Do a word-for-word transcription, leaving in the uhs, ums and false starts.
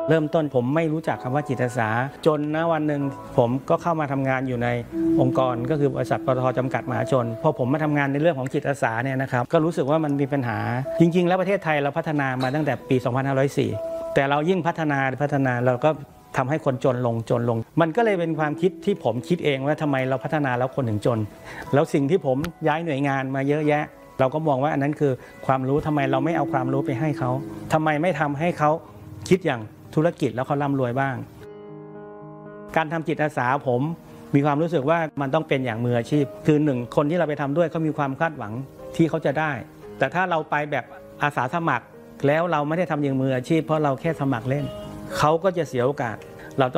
เริ่มต้นผมไม่รู้จักคำว่าจิตอาสาจนณวันหนึ่งผมก็เข้ามาทำงานอยู่ในองค์กรก็คือบริษัทปตท.จำกัดมหาชนพอผมมาทำงานในเรื่องของจิตอาสาเนี่ยนะครับก็รู้สึกว่ามันมีปัญหาจริงๆแล้วประเทศไทยเราพัฒนามาตั้งแต่ปีสองพันห้าร้อยสี่แต่เรายิ่งพัฒนาพัฒนาเราก็ทำให้คนจนลงจนลงมันก็เลยเป็นความคิดที่ผมคิดเองว่าทำไมเราพัฒนาแล้วคนถึงจนแล้วสิ่งที่ผมย้ายหน่วยงานมาเยอะแยะเราก็มองว่าอันนั้นคือความรู้ทำไมเราไม่เอาความรู้ไปให้เขาทำไมไม่ทำให้เขาคิดอย่างธุรกิจแล้วเขาร่ำรวยบ้างการทำจิตอาสาผมมีความรู้สึกว่ามันต้องเป็นอย่างมืออาชีพคือหนึ่งคนที่เราไปทำด้วยเขามีความคาดหวังที่เขาจะได้แต่ถ้าเราไปแบบอาสาสมัครแล้วเราไม่ได้ทำอย่างมืออาชีพเพราะเราแค่สมัครเล่นเขาก็จะเสียโอกาส